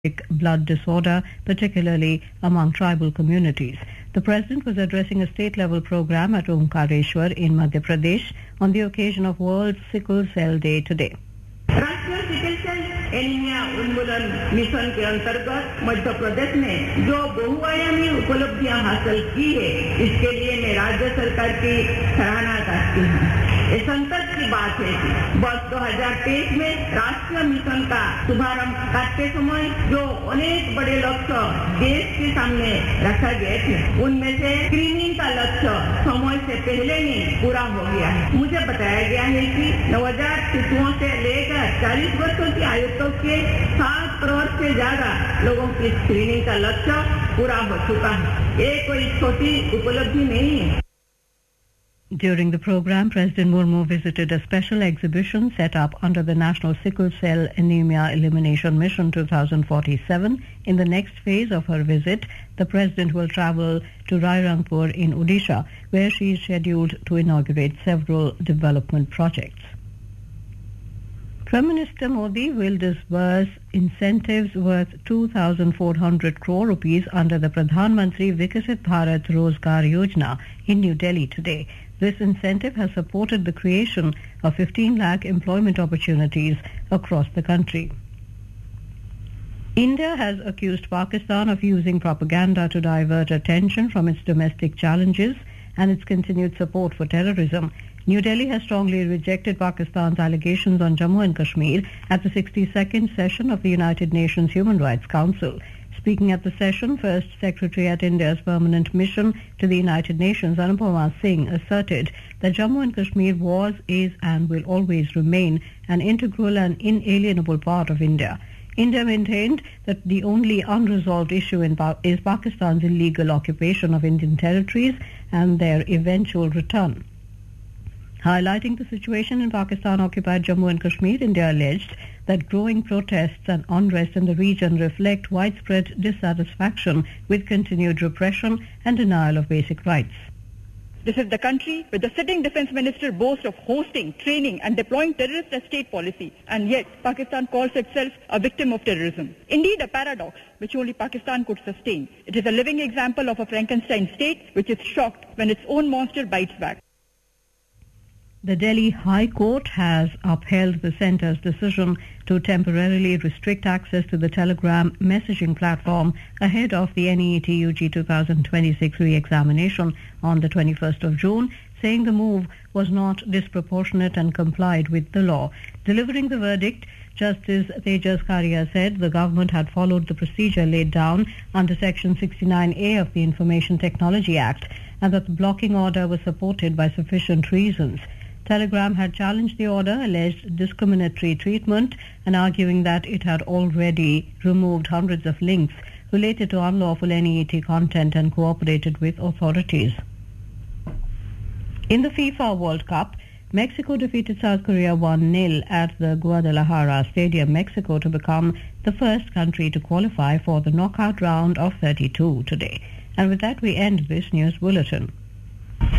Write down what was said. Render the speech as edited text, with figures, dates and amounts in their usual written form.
blood disorder, particularly among tribal communities. The President was addressing a state-level program at Omkareshwar in Madhya Pradesh on the occasion of World Sickle Cell Day today. राष्ट्रीय sickle cell anaemia उन्मूलन mission के अंतर्गत मध्य प्रदेश में जो बहुआयामी उपलब्धियां हासिल की है, इसके लिए मैं राज्य सरकार की सराहना करती हूँ। ये संकट की बात है कि वर्ष 2023 में राष्ट्रीय मिशन का शुभारंभ करते समय जो अनेक बड़े लक्ष्य देश के सामने रखा गए थे, उनमें से स्क्रीनिंग का लक्ष्य समय से पहले ही पूरा हो गया है। मुझे बताया गया है कि नवजात शिशुओं से लेकर 40 वर्षों की आयु तक के 7 करोड़ से ज्यादा लोगों की स्क्रीनिंग का लक्ष्य पूरा हो चुका है। ये कोई छोटी उपलब्धि नहीं है। During the program, President Murmu visited a special exhibition set up under the National Sickle Cell Anemia Elimination Mission 2047. In the next phase of her visit, the President will travel to Rairangpur in Odisha, where she is scheduled to inaugurate several development projects. Prime Minister Modi will disburse incentives worth 2,400 crore rupees under the Pradhan Mantri Vikasit Bharat Rozgar Yojana in New Delhi today. This incentive has supported the creation of 15 lakh employment opportunities across the country. India has accused Pakistan of using propaganda to divert attention from its domestic challenges and its continued support for terrorism. New Delhi has strongly rejected Pakistan's allegations on Jammu and Kashmir at the 62nd session of the United Nations Human Rights Council. Speaking at the session, First Secretary at India's permanent mission to the United Nations, Anupama Singh, asserted that Jammu and Kashmir was, is and will always remain an integral and inalienable part of India. India maintained that the only unresolved issue is Pakistan's illegal occupation of Indian territories and their eventual return. Highlighting the situation in Pakistan-occupied Jammu and Kashmir, India alleged that growing protests and unrest in the region reflect widespread dissatisfaction with continued repression and denial of basic rights. This is the country where the sitting defense minister boasts of hosting, training and deploying terrorists as state policy, and yet Pakistan calls itself a victim of terrorism. Indeed, a paradox which only Pakistan could sustain. It is a living example of a Frankenstein state which is shocked when its own monster bites back. The Delhi High Court has upheld the centre's decision to temporarily restrict access to the Telegram messaging platform ahead of the NEET UG 2026 re-examination on the 21st of June, saying the move was not disproportionate and complied with the law. Delivering the verdict, Justice Tejas Karia said the government had followed the procedure laid down under Section 69A of the Information Technology Act and that the blocking order was supported by sufficient reasons. Telegram had challenged the order, alleged discriminatory treatment, and arguing that it had already removed hundreds of links related to unlawful NEET content and cooperated with authorities. In the FIFA World Cup, Mexico defeated South Korea 1-0 at the Guadalajara Stadium, Mexico, to become the first country to qualify for the knockout round of 32 today. And with that, we end this news bulletin.